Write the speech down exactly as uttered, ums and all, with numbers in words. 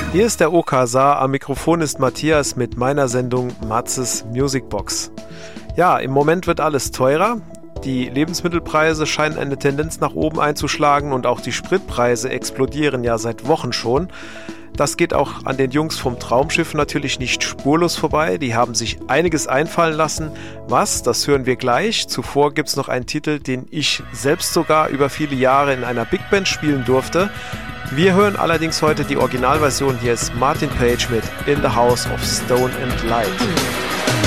Hier ist der O K Saar, am Mikrofon ist Matthias mit meiner Sendung Matzes Musicbox. Ja, im Moment wird alles teurer. Die Lebensmittelpreise scheinen eine Tendenz nach oben einzuschlagen und auch die Spritpreise explodieren ja seit Wochen schon. Das geht auch an den Jungs vom Traumschiff natürlich nicht spurlos vorbei. Die haben sich einiges einfallen lassen. Was? Das hören wir gleich. Zuvor gibt's noch einen Titel, den ich selbst sogar über viele Jahre in einer Big Band spielen durfte. Wir hören allerdings heute die Originalversion. Hier ist Martin Page mit In the House of Stone and Light.